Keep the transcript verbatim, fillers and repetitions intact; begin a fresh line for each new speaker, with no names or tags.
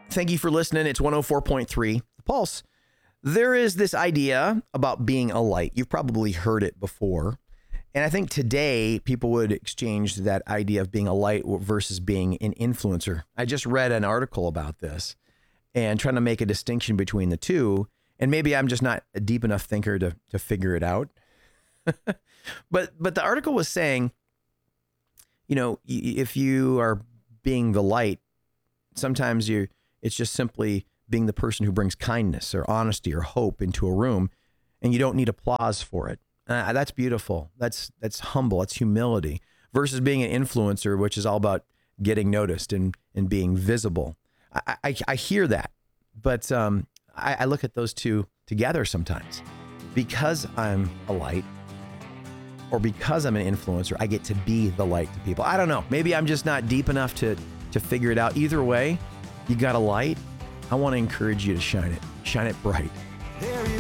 Thank you for listening. It's one oh four point three The Pulse. There is this idea about being a light. You've probably heard it before. And I think today people would exchange that idea of being a light versus being an influencer. I just read an article about this and trying to make a distinction between the two. And maybe I'm just not a deep enough thinker to, to figure it out. but but the article was saying, you know, if you are being the light, sometimes you it's just simply being the person who brings kindness or honesty or hope into a room, and you don't need applause for it. Uh, that's beautiful. That's that's humble. That's humility versus being an influencer, which is all about getting noticed and, and being visible. I, I, I hear that, but um, I, I look at those two together sometimes. Because I'm a light or because I'm an influencer, I get to be the light to people. I don't know. Maybe I'm just not deep enough to, to figure it out. Either way, you got a light. I want to encourage you to shine it. Shine it bright.